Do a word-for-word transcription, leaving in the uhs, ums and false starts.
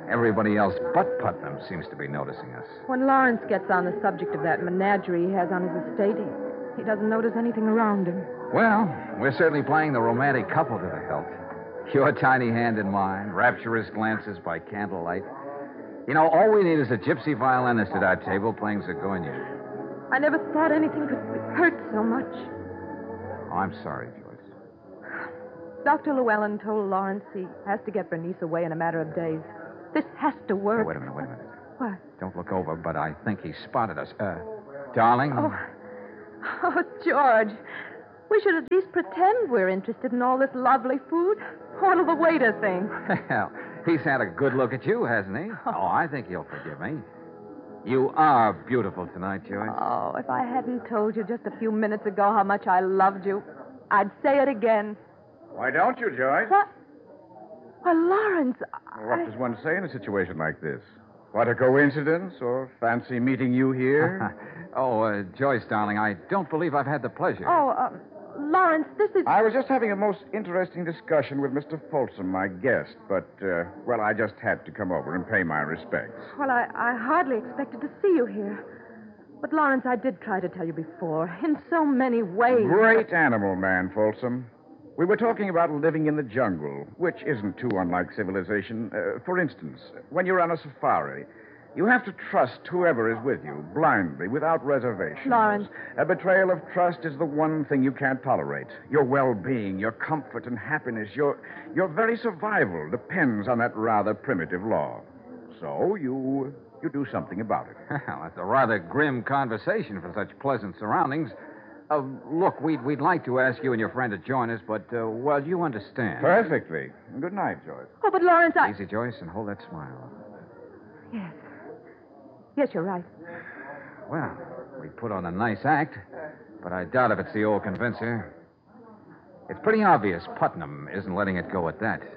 Everybody else but Putnam seems to be noticing us. When Lawrence gets on the subject of that menagerie he has on his estate, he, he doesn't notice anything around him. Well, we're certainly playing the romantic couple to the hilt. Your tiny hand in mine, rapturous glances by candlelight. You know, all we need is a gypsy violinist at our table playing Zagonia. I never thought anything could hurt so much. Oh, I'm sorry, Joyce. Doctor Llewellyn told Lawrence he has to get Bernice away in a matter of days. This has to work. Hey, wait a minute, wait a minute. What? Don't look over, but I think he spotted us. Uh, darling? Oh, oh, George. We should at least pretend we're interested in all this lovely food. What'll the waiter think? Well, he's had a good look at you, hasn't he? Oh, I think he'll forgive me. You are beautiful tonight, Joyce. Oh, if I hadn't told you just a few minutes ago how much I loved you, I'd say it again. Why don't you, Joyce? What? Why, Lawrence, I... What does one say in a situation like this? What a coincidence, or fancy meeting you here? oh, uh, Joyce, darling, I don't believe I've had the pleasure. Oh, uh, Lawrence, this is... I was just having a most interesting discussion with Mister Folsom, my guest, but, uh, well, I just had to come over and pay my respects. Well, I, I hardly expected to see you here. But, Lawrence, I did try to tell you before, in so many ways. Great animal man, Folsom. We were talking about living in the jungle, which isn't too unlike civilization. Uh, for instance, when you're on a safari, you have to trust whoever is with you, blindly, without reservation. Lawrence. A betrayal of trust is the one thing you can't tolerate. Your well-being, your comfort and happiness, your, your very survival depends on that rather primitive law. So you, you do something about it. Well, that's a rather grim conversation for such pleasant surroundings. Uh, look, we'd, we'd like to ask you and your friend to join us, but, uh, well, you understand. Perfectly. Good night, Joyce. Oh, but, Lawrence, I... Easy, Joyce, and hold that smile. Yes. Yes, you're right. Well, we put on a nice act, but I doubt if it's the old convincer. It's pretty obvious Putnam isn't letting it go at that.